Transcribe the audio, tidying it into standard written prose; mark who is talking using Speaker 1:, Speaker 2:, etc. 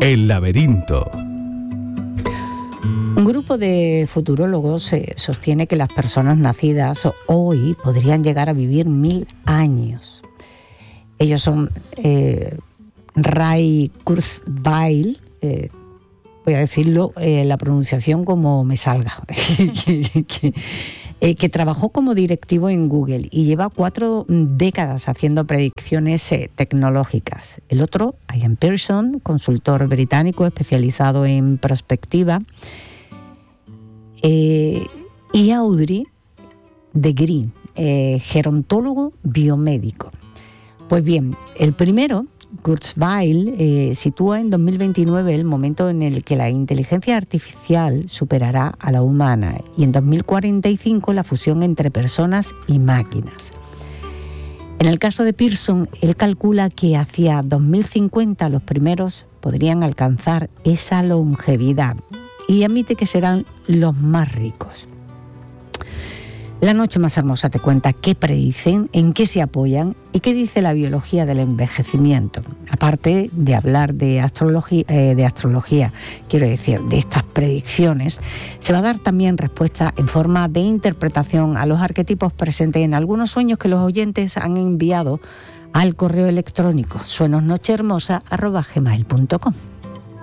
Speaker 1: El laberinto.
Speaker 2: Un grupo de futurólogos sostiene que las personas nacidas hoy podrían llegar a vivir 1000 años. Ellos son Ray Kurzweil, voy a decirlo la pronunciación como me salga, que trabajó como directivo en Google y lleva 4 décadas haciendo predicciones tecnológicas. El otro, Ian Pearson, consultor británico especializado en prospectiva, y Audrey de Green, gerontólogo biomédico. Pues bien, el primero, Kurzweil, sitúa en 2029 el momento en el que la inteligencia artificial superará a la humana y en 2045 la fusión entre personas y máquinas. En el caso de Pearson, él calcula que hacia 2050 los primeros podrían alcanzar esa longevidad y admite que serán los más ricos. La noche más hermosa te cuenta qué predicen, en qué se apoyan y qué dice la biología del envejecimiento. Aparte de hablar de astrología, quiero decir, de estas predicciones, se va a dar también respuesta en forma de interpretación a los arquetipos presentes en algunos sueños que los oyentes han enviado al correo electrónico suenosnochehermosa@gmail.com.